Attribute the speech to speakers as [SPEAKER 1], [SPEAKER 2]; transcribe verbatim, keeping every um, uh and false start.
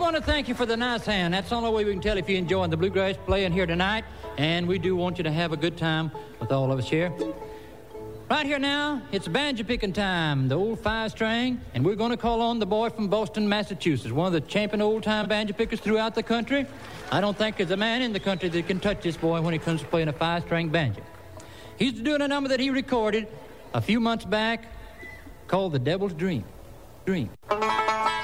[SPEAKER 1] want to thank you for the nice hand. That's the only way we can tell if you're enjoying the bluegrass playing here tonight. And we do want you to have a good time with all of us here. Right here now, it's banjo picking time, the old five string, and we're going to call on the boy from Boston, Massachusetts, one of the champion old-time banjo pickers throughout the country. I don't think there's a man in the country that can touch this boy when he comes to playing a five-string banjo. He's doing a number that he recorded a few months back called The Devil's Dream. Dream.